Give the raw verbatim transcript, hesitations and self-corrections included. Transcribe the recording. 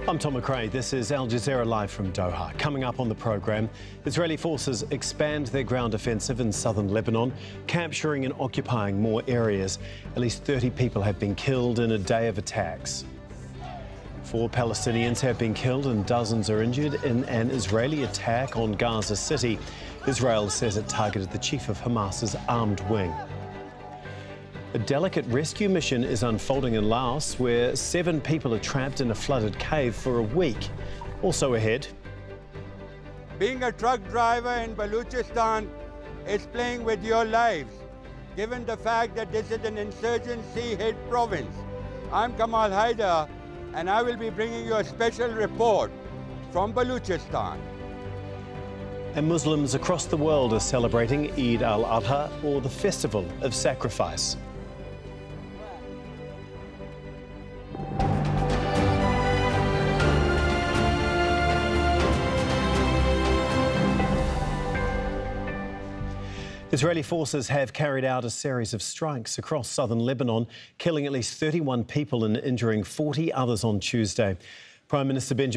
I'm Tom McRae. This is Al Jazeera Live from Doha. Coming up on the programme, Israeli forces expand their ground offensive in southern Lebanon, capturing and occupying more areas. At least thirty people have been killed in a day of attacks. Four Palestinians have been killed and dozens are injured in an Israeli attack on Gaza City. Israel says it targeted the chief of Hamas's armed wing. A delicate rescue mission is unfolding in Laos, where seven people are trapped in a flooded cave for a week. Also ahead. Being a truck driver in Balochistan is playing with your lives, given the fact that this is an insurgency-hit province. I'm Kamal Haider, and I will be bringing you a special report from Balochistan. And Muslims across the world are celebrating Eid al-Adha, or the Festival of Sacrifice. Israeli forces have carried out a series of strikes across southern Lebanon, killing at least thirty-one people and injuring forty others on Tuesday. Prime Minister Benjamin